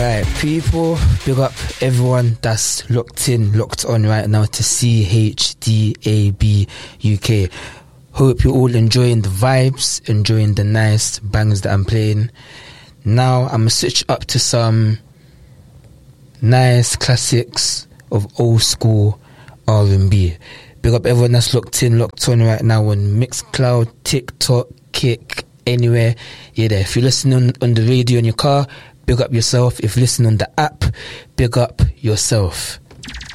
Right, people, big up everyone that's locked on right now to CHDAB UK. Hope you're all enjoying the vibes, enjoying the nice bangers that I'm playing. Now I'm gonna switch up to some nice classics of old school R&B. Big up everyone that's locked on right now on Mixcloud, TikTok, Kick, anywhere. Yeah, there. If you're listening on the radio in your car, big up yourself. If you listen on the app, big up yourself.